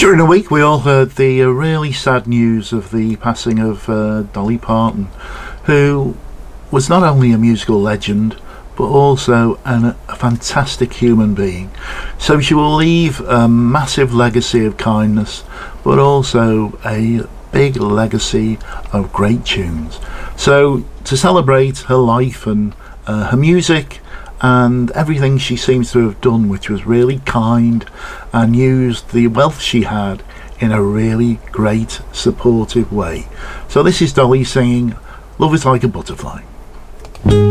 During the week, we all heard the really sad news of the passing of Dolly Parton, who was not only a musical legend but also a fantastic human being. So she will leave a massive legacy of kindness, but also a big legacy of great tunes. So to celebrate her life and her music and everything she seems to have done, which was really kind and used the wealth she had in a really great supportive way. So this is Dolly singing Love Is Like a Butterfly.